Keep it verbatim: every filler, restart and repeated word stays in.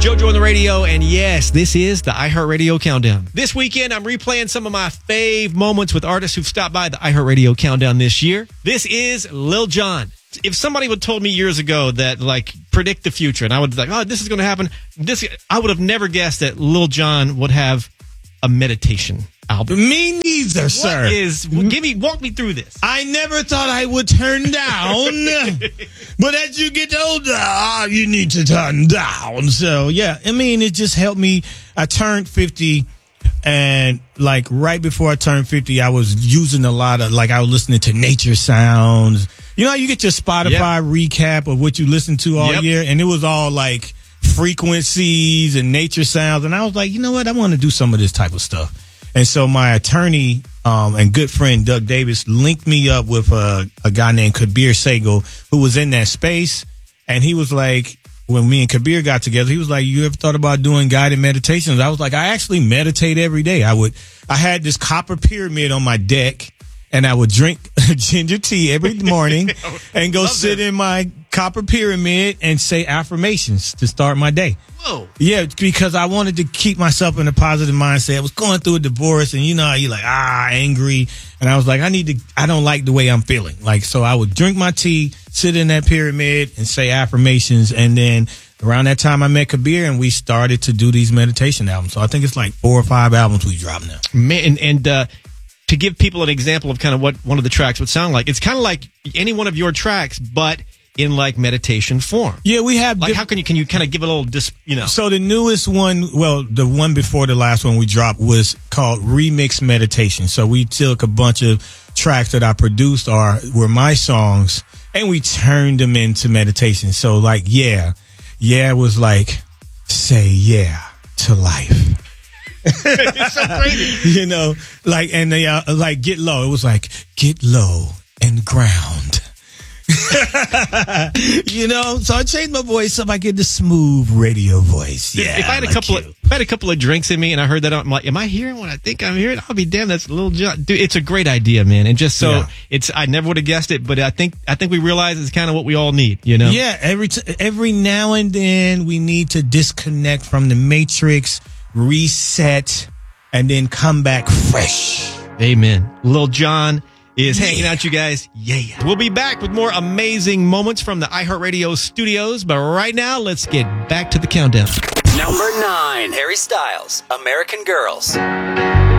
JoJo on the radio, and yes, this is the iHeartRadio Countdown. This weekend, I'm replaying some of my fave moments with artists who've stopped by the iHeartRadio Countdown this year. This is Lil Jon. If somebody would have told me years ago that, like, predict the future, and I would be like, oh, this is going to happen, this, I would have never guessed that Lil Jon would have a meditation album. Me neither, sir. What is, well, give me, walk me through this. I never thought I would turn down, but as you get older, ah, you need to turn down. So, yeah, I mean, it just helped me. I turned fifty, and, like, right before I turned fifty, I was using a lot of, like, I was listening to nature sounds. You know how you get your Spotify yep. recap of what you listen to all yep. year, and it was all, like, frequencies and nature sounds, and I was like, you know what, I want to do some of this type of stuff. And so my attorney um, and good friend Doug Davis linked me up with a, a guy named Kabir Sehgal who was in that space, and he was like, when me and Kabir got together, he was like, you ever thought about doing guided meditations? I was like, I actually meditate every day. I would, I had this copper pyramid on my deck, and I would drink ginger tea every morning and go sit that. in my copper pyramid and say affirmations to start my day. Whoa. Yeah, because I wanted to keep myself in a positive mindset. I was going through a divorce, and you know how you're like, ah, angry. And I was like, I need to, I don't like the way I'm feeling. Like, so I would drink my tea, sit in that pyramid and say affirmations. And then around that time I met Kabir, and we started to do these meditation albums. So I think it's like four or five albums we dropped now. Man, and, and uh, to give people an example of kind of what one of the tracks would sound like, it's kind of like any one of your tracks, but in like meditation form. Yeah, we have. Like, diff- how can you can you kind of give a little, dis- you know? So the newest one, well, the one before the last one we dropped was called Remix Meditation. So we took a bunch of tracks that I produced or were my songs, and we turned them into meditation. So like, yeah, yeah, it was like, say yeah to life. It's so crazy. You know, like, and they uh, like get low. It was like get low and ground. You know, so I changed my voice up. I get the smooth radio voice. Yeah. If I had a like couple, you. of, if I had a couple of drinks in me, and I heard that, I'm like, am I hearing what I think I'm hearing? I'll be damned. That's a little, dude. It's a great idea, man. And just so yeah. it's, I never would have guessed it, but I think, I think we realize it's kind of what we all need. You know? Yeah. Every t- every now and then we need to disconnect from the matrix, reset, and then come back fresh. Amen. Lil Jon is yeah. hanging out, you guys. Yeah. We'll be back with more amazing moments from the iHeartRadio studios. But right now, let's get back to the countdown. Number nine, Harry Styles, American Girls.